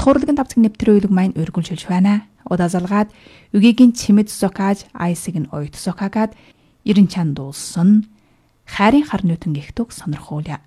давхуурлаг тавцаг нэвтрүүлэг маань өргөншилж байна. Удазалгаад үгийн чимэд сокааж айсыг нь ойт сокагад 90 чан дуулсан хайрын хар нүүтэн гихтүг сонирхуулъя.